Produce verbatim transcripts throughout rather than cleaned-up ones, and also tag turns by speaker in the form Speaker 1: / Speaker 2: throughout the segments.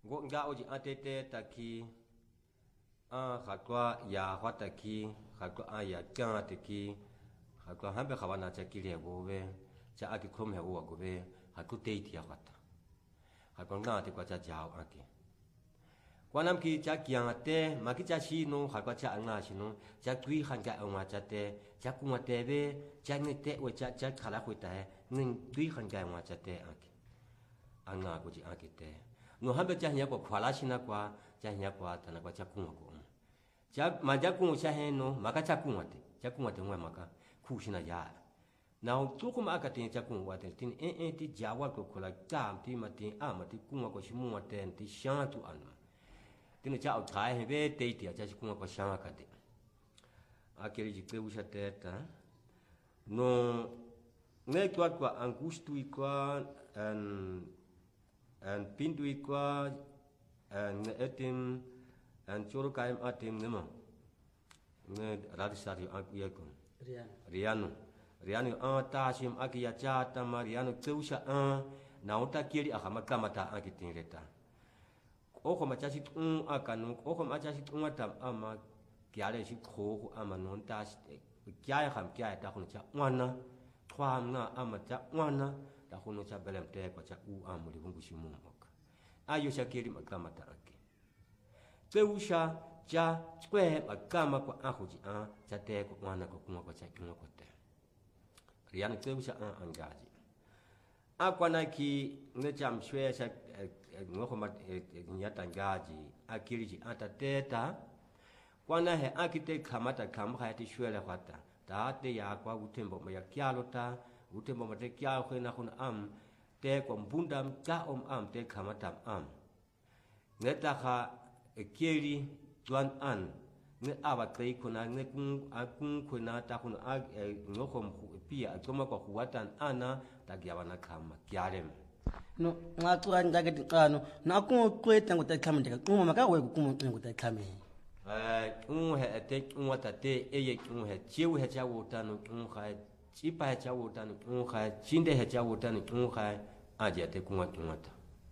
Speaker 1: Ngo nga oji atete taki a hakwa ya hwataki hakwa a ya kya taki hakwa hambe khawana chakili ya gobe cha aki krom ya uwa gobe haku teiti ya hwata hakwa nga te kwa cha jao aki kwa namki cha kiangate maki cha shino hakwa cha nga shino cha kui hanga ama cha te cha kuma tebe cha ngete we cha cha khala khwita he ning kui hanga ama cha te aki anga ko ji aki te no hambe cha nya ko khwala shina kwa cha nya kwa tana kwa cha kuma ko cha ma cha kuma cha he no maka cha kuma te cha kuma te ngwa maka khu shina ya now tu kuma aka te cha kuma wa te tin e e ti jawa ko khola ta ti ma ti a ma ti kuma ko shimu wa te ti sha tu an tin cha au thai he be te ti cha kuma ko sha ka te akeli ji pe usha te ta no ne kwa kwa angustu kwa an an pindu kwa an etim an choro kaim atim nema ne radisari akuyako riano riano riano a ta sim akiya cha ta mariano teusha a na uta kiri akama kama ta akitinreta oko machashi un akanu oko machashi un atam ama kiale shi kho ama non ta kya kham kya ta khun cha wana twam na ama cha wana ta khun cha belem te ko cha u amuli bungu shimu mok ayo shakiri makama ta aki teusha cha twe makama ko ahuji a cha te ko wana ko kuma ko cha kuma ko te rian teusha a angaji akwana ki ne cham shwe sha ngoko mat nyata ngaji akiri ji ata teta kwana he akite kamata kamha ti shwe la khata ta te ya kwa utembo ma ya kyalo ta utembo ma te kya khena khun am te ko mbundam ka om am te kamata am neta kha ekeri tuan an ne aba kai kuna ne kun akun kuna ta kun a ngoko pia toma kwa kuwatan ana tagiawana kama kyarem
Speaker 2: no ngatu anja ke tikano na ku kweta ngota kama ndika kuma maka we ku ngota kama
Speaker 1: eh un he te un wata te eye un he chiu he chawo tanu un kha chipa he chawo tanu un kha chinde he chawo tanu un kha aje te kuma tumata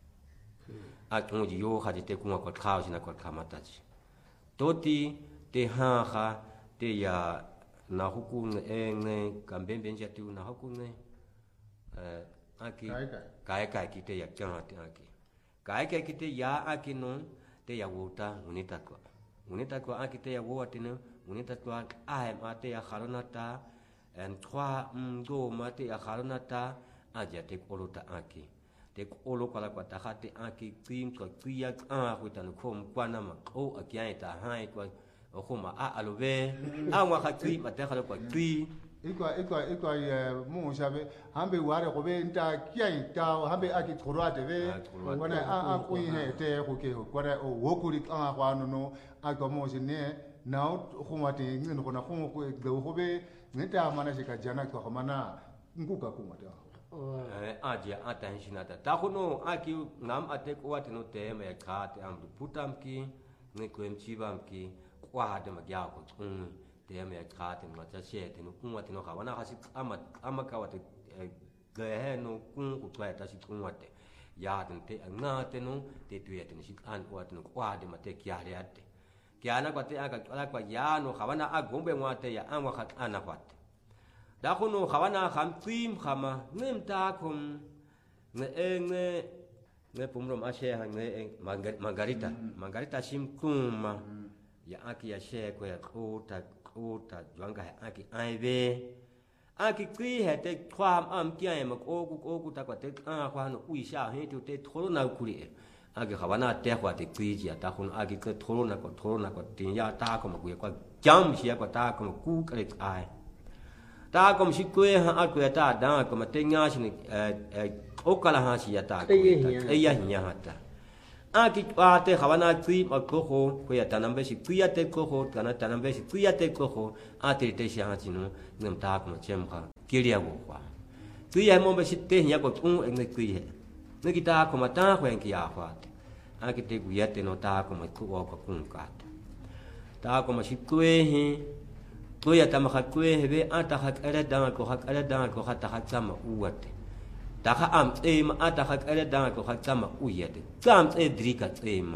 Speaker 1: a un ji yo kha te kuma ko khao sina ko kama taji toti te ha kha te ya na huku ne ne kambembe nje tu na huku ne eh aki kai kai kite ya chama te aki kai kai kite ya aki no te ya wota unita ko unita ko aki te ya wota ne unita ko ai ma te ya kharona ta en trois ngo ma te ya kharona ta aja te kolota aki te kolo kala kwa ta hate aki krim ko kria a ko tan ko kwana ma o aki ai ta hai ko o khoma a alobe a wa khatri ma te khala ko tui
Speaker 3: ikwa ikwa ikwa mu shabe hambe ware ko be nta kiai ta hambe aki thorate be wana a a ku he te ko ke ko kwara o wokuri a kwa no no a ko mo sine now khoma te ngin ko na khomo ko de ko be nta mana shika jana ko mana nguka ku mata
Speaker 1: eh aje attention ata ta khono aki ngam ate ko wat no te me kha te am putam ki ne ko em chibam ki kwa de ma gya ko tung te me kha te ma cha she te no ku wat no kha wana kha si ama ama ka wat ge he no ku ku twa ta si ku wat ya te te nga te no te tu ya te si an wat no kwa de ma te kya le ate kya na kwa te aka ala kwa ya no kha wana a gombe ngwa te ya an wa kha ana kwat da khono kha wana kham trim khama nem ta khum ne ne ne pumrom a she ha ne margarita margarita sim kuma ya aki ya she ko ya kota kota jwanga aki aibe aki kri he te kwam am kya ma ko ku ko ku ta kwa te a kwa no ui sha he tu te thoro na kuri aki khawana te kwa te kri ji ta khun aki ke thoro na ko thoro na ko tin ya ta ko ma ku ya kwa jam shi ya kwa ta ko ku ka le ai ta ko shi ko ha a ku ya ta da ko ma te nya shi ni e o kala ha shi ya ta ko e ya nya ha ta aki ate khawana kri ma ko ko ko ya tanambe si kuya te ko ko kana tanambe si kuya te ko ko ate te sha ha chinu ngam ta ko chem kha kiria go kwa kuya mo be si te nya ko tu ne kuya ne ki ta ko ma ta ko en ki ya kwa aki te kuya te no ta ko ma ku ko kun ka ta ko ma si kwe he kuya ta ma kha kwe he be ata kha kare da ko kha kare da ko kha ta kha chama uwate ta kha am tsema ata kha kale danga ko kha tsama u yete tsam tse drika tsema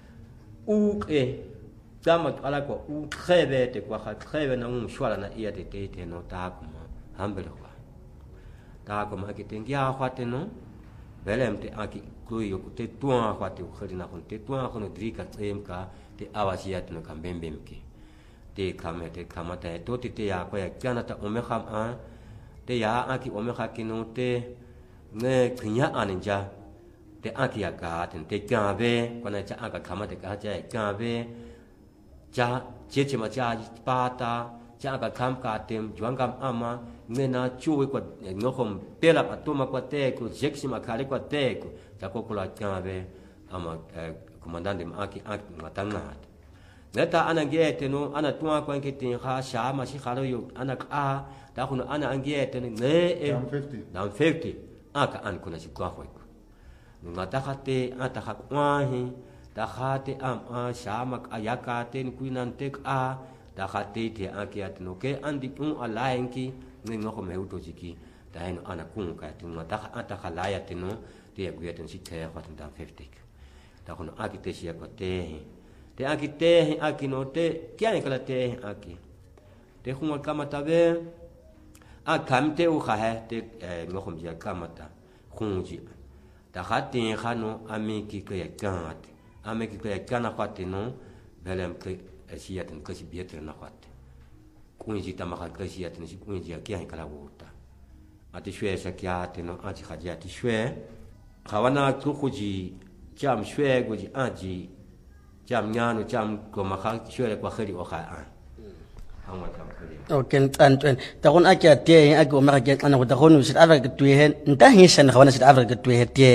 Speaker 1: u ke tsama kala ko u khebe te kwa kha khebe na um shwala na iya te te te no ta kuma hambele kwa ta kuma ke tengia kwa te no belem te aki kui yo te tua kwa te khirina kon te tua kon drika tsem ka te awasia te no kambembem ke te kame te kamata to te te ya kwa ya kana ta ome kham a te ya aki ome kha kino te ne knya aninja te aki ya ka te te kabe kona cha aka kamata ka cha kabe cha che che ma cha pata cha ka kam ka tem juang kam ama ne na chuwe kwa ngokhom pela patoma kwa te ku jeksi ma kale kwa te ku cha ko kula kabe ama komandante ma aki aki matanga neta ana ngete no ana tua kwa ngete kha sha ma si khalo yo ana ka ta kuno ana ngete ne down fifty aka an kuna si kwa kwa ngata khate ata kha kwahi ta khate am a sha ma ayaka te kuinan tek a ta khate te akiat no ke andi un alaenki ne ngoko me uto jiki ta no ana kun ka te ngata ata khala ya te no te aguyat si te kha down fifty ta kuno akite si ko te te aki te aki no te kia ni kala te aki te khumol kamata be a kamte u kha te ngokhom ja kamata khunji ta khati khano amiki ke yakat amiki ke yakana khati no belem ke asiyat ke sibiyat na khati kunji ta makha ke asiyat ni kunji kia ni kala wuta ati shwe sakya te no ati khaja ti shwe khawana ku khuji jam shwe goji aji jam nyano jam ko makha shwele kwa khiri o kha an hangwa kam khiri
Speaker 2: okay tan tan ta kon akya te ak o maka ke ana ko ta kon sit Africa tu he nta hi san khawana sit Africa tu he te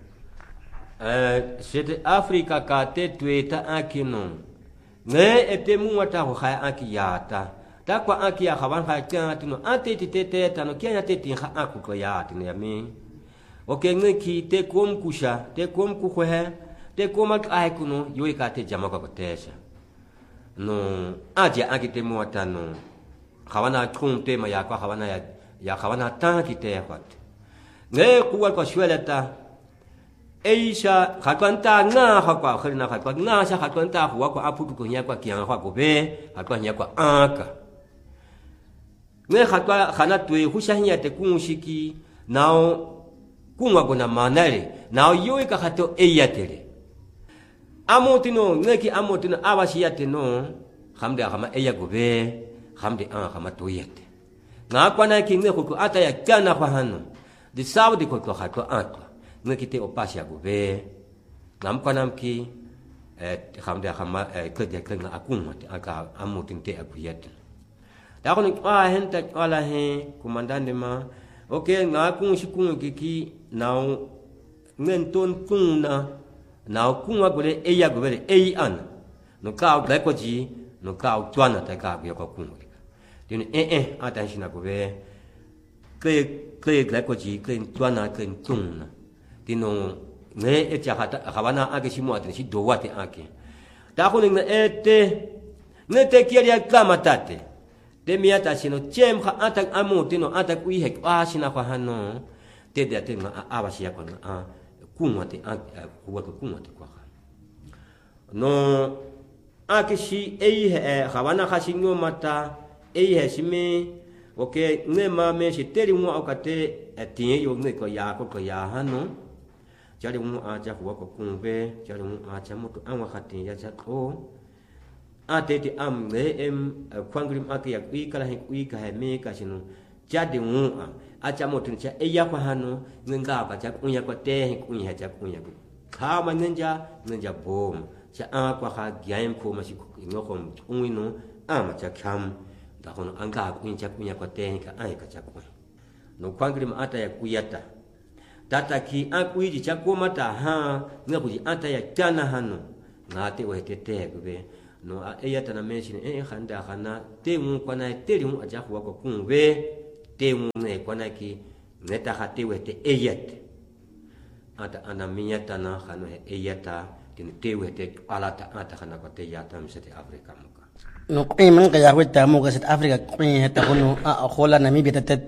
Speaker 1: eh sit Africa ka te tu ta akino ne ete mu wata ko kha akiyata ta kwa akiya khawan kha kya tino ate ti te te ta no kya te ti kha aku ko ya tino ya mi okay ne ki te kom kusha te kom ku ko he te koma ai kuno yoi ka te jama ko tesha no aje akite muata no khawana kum te ma ya ko khawana ya ya khawana ta ki te khat ne kuwa ko shwelata eisha khatwanta nga khakwa khirina khatwa nga sha khatwanta huwa ko aputu ko nya kwa kianga kwa ko be khatwa nya kwa aka ne khatwa khana twe husha nya te kunshiki nao kunwa gona manare nao yoi ka khato eyatele amotino ngeki amotino awasiyate no khamde khama eya gobe khamde an khama toyete nga kwana ki ngeko ko ata ya kana kwa hano di saudi ko ko khato atwa ngeki te opasya gobe ngam kwana mki eh khamde khama ko de ko akuma aka amotin te akuyete da ko ni a henta ala he komandante ma okay nga kun shikun kiki now ngenton kuna now kunwa gole eya gole ei an no ka ga ko ji no ka twana ta ka ga ko kunwa dini eh eh attention ko be ke ke ga ko ji ke twana ke tuna dino ne e ja hata hawana age shi mo atni shi do wate ake ta ko ne ete ne te kiria kama tate de miata sino chem kha atak amu dino atak wi he kwa sina kwa hano te de te nga abashi ya ko a kunwa te kuwa kunwa te kwa no akishi ei he khawana khashi ngomata ei he shime okay ne ma me shi teri mu akate atie yo ne ko ya ko ko ya hano jari mu aja kuwa ko kunbe jari mu aja mu anwa khati ya ja ko atete am ne em kwangrim akiya wi kala he wi ka he me ka shino jadi mu acha motin cha eya kwa hano ngenga ka cha kunya kwa te kunya cha kunya ku kama ngenja ngenja bom cha a kwa ha gyam ko ma shi ngoko unwino ama cha kham da kono anga kunya cha kunya kwa te ka ai ka cha kunya no kwangri ma ata ya kuyata tata ki akuiji cha ko mata ha ngakuji ata ya tana hano ngate we te te be no eya tana mention e khanda khana te mu kwa na te mu aja kwa ko kunwe te ne kwana ki neta khate wete eyet ata ana minyata na khano eyata tin te wete alata ata khana ko te yata msete Afrika muka
Speaker 2: no qimang kaya weta mo ka South Africa qin heta kuno a khola namibia tet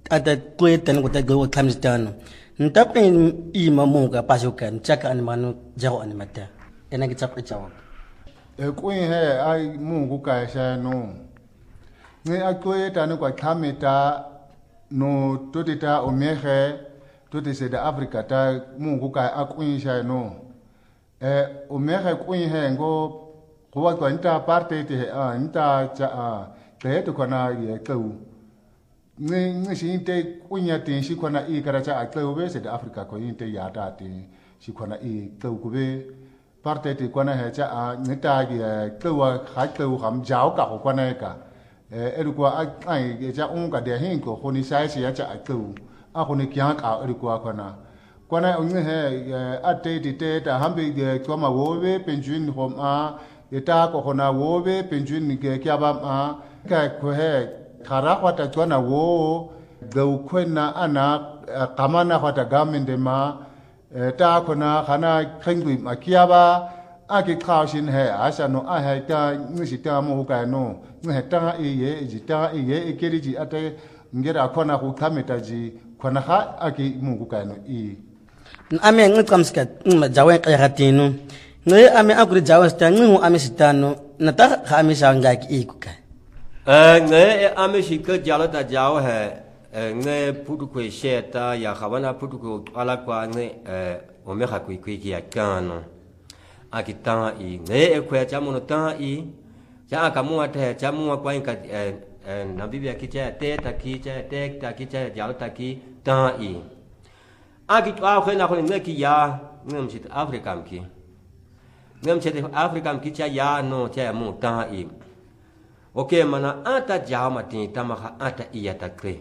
Speaker 2: ada kue tan ko ta go clams tan ntapin i mamuka pasukan chaka an manu jago an mata ena ki chap chawa
Speaker 3: e kuin he ai mu ku kai sha no nge a kue tan ko khamita no totita o mehe toti se da africa ta mu ku kai a kuin sha no e o mehe kuin he ngo ko wa ko nta parte te a nta cha a te to kana ye ku nge nge si te kunya te si kona i karacha a tlo be se da africa ko inte ya ta te si kona i tlo ku be parte te kona he cha a ne ta ge tlo wa kha tlo ham jao ka ko kona ka e e ru ko a ai ge cha un ka de hin ko ko ni sai si ya cha a tlo a ko ni kya ka e ru ko kona kona un he a te te te ta ham be ge ko ma wo be penjun hom a e ta ko kona wo be penjun ge kya ba ma ka ko he khara kwata tswana wo gau kwena ana kamana kwata gamende ma ta kona khana khengwi makiaba aki khawshin he asano a ha ta ngisi ta mo ka no nge ta e ye ji ta e ye e keri ji ate ngera kona ku kameta ji kona ha aki mu ku ka no i
Speaker 2: ame ngkamskat ma jawe ka hatinu nge ame akuri jawe sta ngu ame sitano nata kha ame sanga ki ikuka
Speaker 1: eh nge ame shika jalo ta jawo he nge putu ko sheta ya khawana putu ko ala kwa nge eh ome kha kui kui ki ya kano akita i nge e kwa cha mono ta i cha akamu ate cha mu kwa inka eh na biblia ki cha te ta ki cha te ta ki cha jalo ta ki ta i akitwa khena ko nge ki ya nge mchit afrika mki nge mchit afrika mki cha ya no cha mu ta i okay mana ata jaw mati tamaha ata iya takre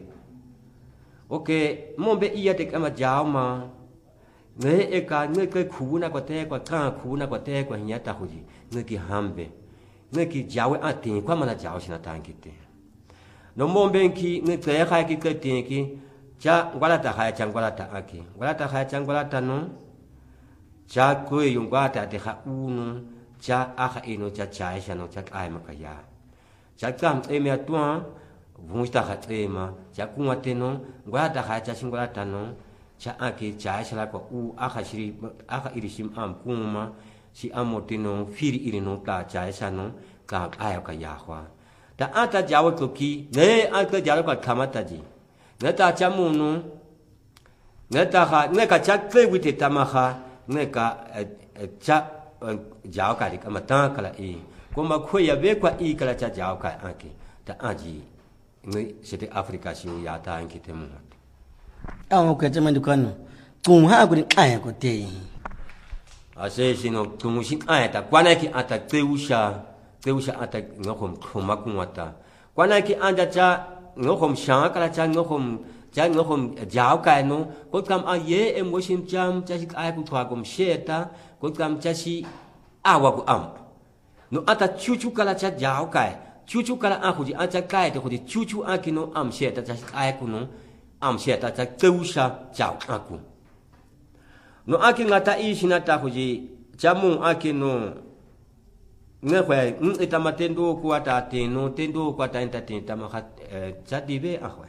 Speaker 1: okay mombe iya te kama jaw ma nge eka nge ke khuna ko te ko ka khuna ko te ko nya ta huji nge ki hambe nge ki jawe ati kwa mana jaw sina tankite no mombe ki nge te kha ki ke te ki cha ngwala ta kha cha ngwala ta aki ngwala ta kha cha ngwala ta no cha ko yungwa ta te kha unu cha akha ino cha cha sha no cha ai makaya Chakam eme atwa vunsta khatema chakunwa teno ngwa ta kha cha singwa tano cha ake cha shala ko u akha shiri akha irishim am kuma si amotino firi irino ta cha sano ka aya ka yahwa ta ata jawo to ki ne aka jawo ka kamata ji ne ta cha munu ne ta kha ne ka cha kle wite tamaha ne ka cha jawo ka ri kamata kala e Kuma kuya be kwa i kala cha jaw ka anki ta aji ngi sete afrika si ya ta anki te mu
Speaker 2: awu ka jama dukano kum ha gurin aya ko te
Speaker 1: ase sino tumushi aya ta kwana ki ata teusha teusha ata ngokom khoma kumata kwana ki anja cha ngokom sha kala cha ngokom cha ngokom jaw ka no ko kam a ye emotion jam cha si aya ku twa kom sheta ko kam cha si awa ku am no ata chuchu kala cha jao kai chuchu kala akuji acha kai te khudi chuchu akino am sheta cha ai kuno am sheta cha teusha jao aku no aki ngata ishina ta khuji chamu akino ngekwe ngita matendo kwa ta teno tendo kwa ta entertain ta ma cha dibe ahwe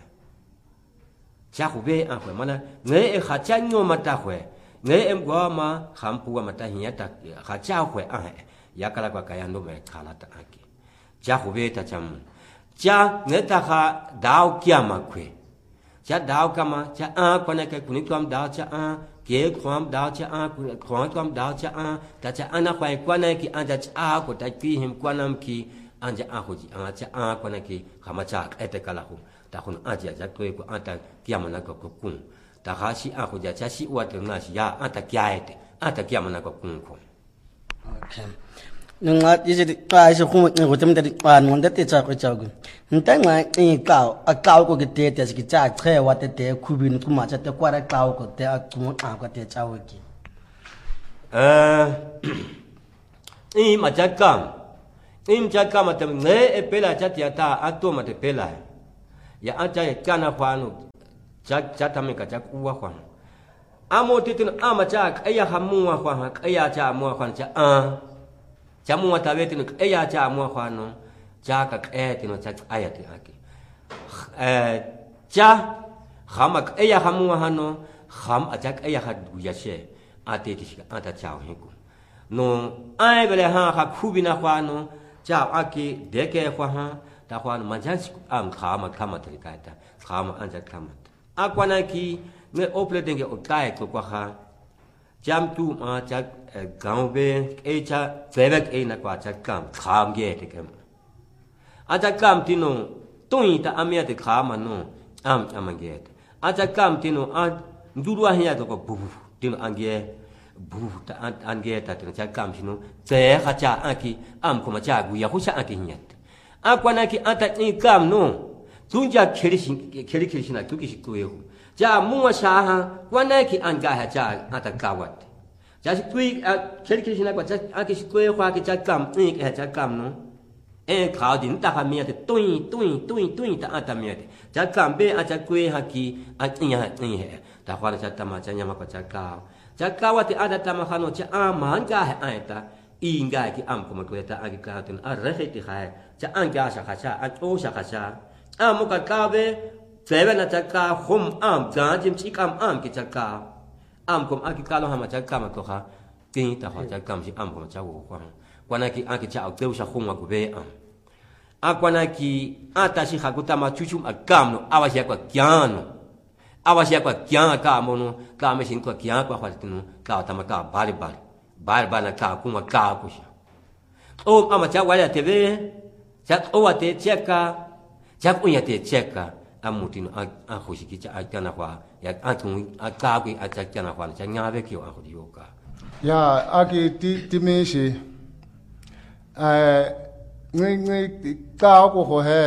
Speaker 1: cha khube ahwe mana nge e khacha nyo mata khwe nge em gwa ma khampu mata hiya ta khacha khwe ah yakala kwa kayando me khala ta aki cha khube ta cham cha ne ta kha dao kya ma kwe cha dao kama cha a kone ke kuni twam dao cha a ke khwam dao cha a khwam twam dao cha a ta cha ana khwai kwana ki anja cha ko ta ki him kwanam ki anja a hoji a cha a kwana ki khama cha ete kala hu ta khun aja ja ko ko anta kiyama na ko kun ta kha si a hoja cha si wa te na si ya anta kya ete anta kiyama na ko kun ko
Speaker 2: okay nunga yisi ka isi khu ngo tem tadi pan mon dete cha ko chagu ntanga i kaw a kaw ko gete te ski cha che wa te te khubin ku ma cha te kwara kaw ko te a ku a ko te cha wo ki
Speaker 1: eh i ma cha kam in cha kam te ne e pela cha ti ata a to ma te pela ya a cha kana kwanu cha cha ta me ka cha ku wa kwan amo te tin ama cha aya hamu wa kwan aya cha mo kwan cha a Jamu wata weti no eya cha mo khano cha ka e ti no cha aya ti aki eh cha Hamak eya hamu hano ham ajak eya had guyashe ate kishika ata chao hinku no ai bele ha ha kubina kwano chao aki deke kwa ha ta kwano majansi am khama khama trikata khama anja khama akwana ki ne ople denge otai ko kwa ha jam tu ma jak gaube echa zebek e na kwa jak kam kham ge te kam aja kam tino tui ta amia te khama no am amanget aja kam tino a ndurwa hiya to ko bu tino ange bu ta ange ta tino jak kam tino ze kha cha aki am ko ma cha gu ya hu cha aki hiat akwana ki ata ni kam no tunja kherishin kheri kherishina tuki shikuyo ja muwa sha ha kwana ki anga ha cha ata kawat ja shikui kheri kherishina kwa cha aki shikuyo kwa ki cha kam ni ka cha kam no e khao din ta ha mi te tui tui tui tui ta ata mi te ja kam be a cha kwe ha ki a nya ni he ta kwa cha ta ma cha nya ma kwa cha ka cha ka wa te ada ta ma khano cha a man ka ha ai ta i nga ki am ko ma kwe ta a ki ka tin a re he ti kha cha an ga sha kha cha a o sha kha cha a mo ka ka be zebe na cha ka hum am ja jim chi kam am ki cha ka am ko a ki ka lo ha ma cha ka ma to kha tin ta ha cha kam si am ko ma cha wo kwa kwana ki aki cha au sha khuma ku be am akwana ki ata shi khakuta ma chuchum akam no awashia kwa kyano awashia kwa kyan ka mono ka me shin kwa kyan kwa khwatinu ka ta ma ka bali bali bali bali ka kuma ka ku sha o ama cha wala tebe cha o wa te cheka cha kunya te cheka amutino a khushiki cha akana kwa ya atun akabi achakana kwa cha nyabe ki wa khudioka
Speaker 3: ya aki ti timeshi eh ngi ngi ka ko ho he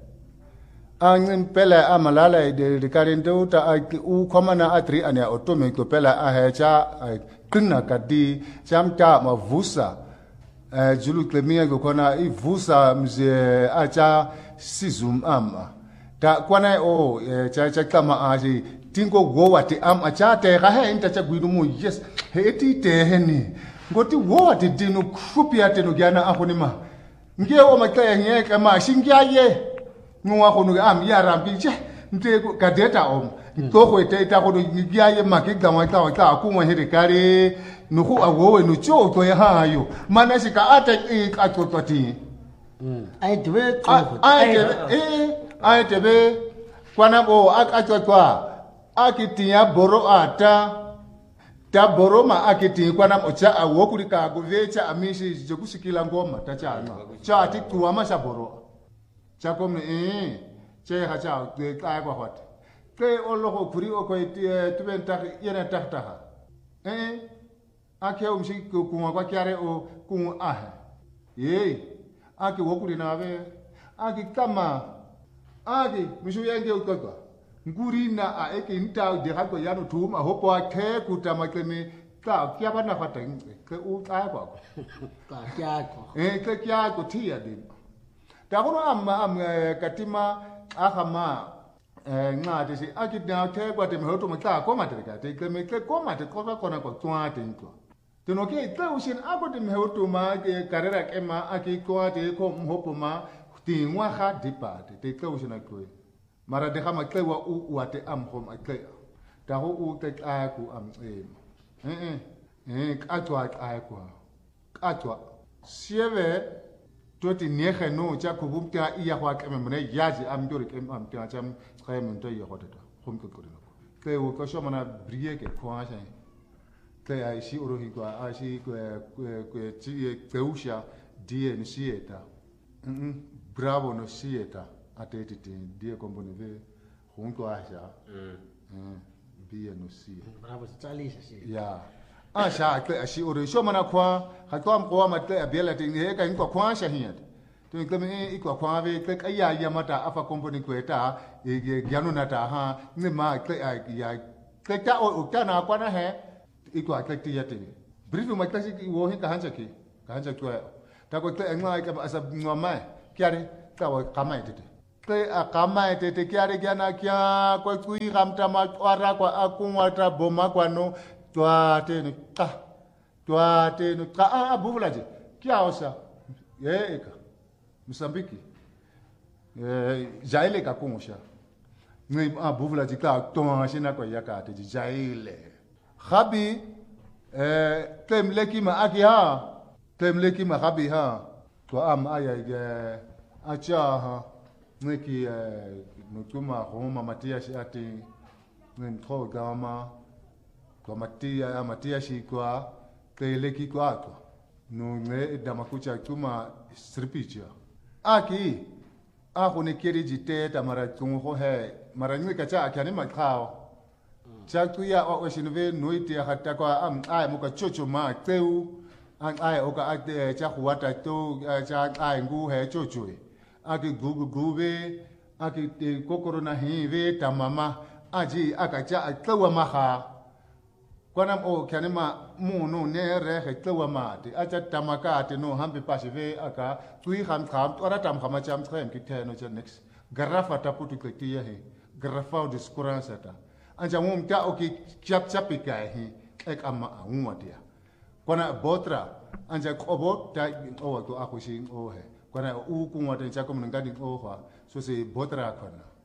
Speaker 3: an pele amalala de karindo ta u komana atri ania otome ko pele a he cha kunna kadi chamta ma vusa eh julu klemia go kona i vusa mze acha sizum ama ta kwana o cha cha kama aji tingo go wati am acha te ga he inta cha gwidu mo yes he ti te he ni ngoti wo ati dinu krupia te no gyana akhonima ngie o makaya ngeke ma shingya ye ngwa khonu am ya rambi che nte kadeta om to ko te ta ko ngya ye ma ke gamwa ta ta ku mo here kare no ku awo no cho to ya ha yo mana shika ata e ka to to ti
Speaker 2: mm ai dwe
Speaker 3: ai eh ai tebe kwana bo akacho kwa akitia boro ata ta boroma akiti kwana mocha awo kulika govecha amishi jokushikila ngoma tachana cha atikuwa masha boro cha komne eh che ha cha te ka kwa hot ke oloho kuri o ko tibenta yena tahta eh ake umshi kuwa kwa kiare o ku ah eh ake wokuli nawe ake kama ake mishu yange ukotwa nguri na a eke nta de ha ko yano thuma hopo a the kutama kleme ka kya bana fata ke u ka kwa
Speaker 2: ka kya ko
Speaker 3: eh ke kya ko thia de ta ko am am katima ahama eh nga de si akidna the kwa de hoto ma ka ko ma de ka de kleme ke ko ma de ko ko na ko twa de ko to no ke ta ushin ago de hoto ma ke karera ke ma aki ko de ko hopo ma ti ngwa kha dipa de te ushin ko mara de kama klewa u wate am khom akle ta ho u te a ku am e eh eh atwa a ku atwa sieve toti nehe no cha ku bumta iya kwa keme mne yaji am dori kem am ta cham khay mun to yo hotata khom ko ko no ke u ko shomana brie ke kwa sha ke ai shi oro hi kwa a shi ko ko ti ke usha die ni sieta mm bravo no sieta ateti ti die komponi ve hunko asha mm bia no si
Speaker 2: bravo tsalisha si
Speaker 3: ya asha ke ashi ore sho mana kwa hatwa mko ma te abela ti he ka kwa kwa sha hiya to ke me i kwa kwa ve ke ya ya mata afa komponi kweta e gyanu na ta ha ni ma ke ya ke ta o ta na kwa na he i kwa ke ti ya ti brief ma ta si wo hi ka hancha ki ka hancha kwa ta ko te ngwa ka asa ngwa kyare ka wa kama ti te akama te te kiare kiana kia kwa kui ramta ma ora kwa akungwa ta boma kwa no twa te no ta twa te no ka a buvulaje kia osa ye eka Msambiki eh jaile ka kungusha ngi a buvula ji ka tonga shina ko yaka te jaile khabi eh tlem leki ma aki ha tlem leki ma khabi ha to am aya ge acha ha ngi no tuma homa matia shi ati ngi tro gama ko matia matia shi kwa te leki kwa to no nge damakucha tuma sripicha aki a ko ne kiri jite ta mara tungu ho he mara ngi ka cha akani ma khao cha tu ya o shin ve noi te hatta ko am ai mo ka chocho ma teu an ai o ka ate cha huata to cha ai ngu he chocho aki gu gu gu ve aki te kokoro na hi ve ta mama aji aka cha tlewa ma kha kwanam o kani ma mu no ne re he tlewa ma te acha tamaka te no hambe pasive aka tui kham kham tora tam khama cham threm ki the no cha next garafa ta putu ke ti he garafa de skuransa ta anja mum ta o ki chap chap ka he ek amma ngwa dia kwana botra anja khobo ta o to akushi o he kwana u ku ngwa te cha ko ngani o ha so se botra kwana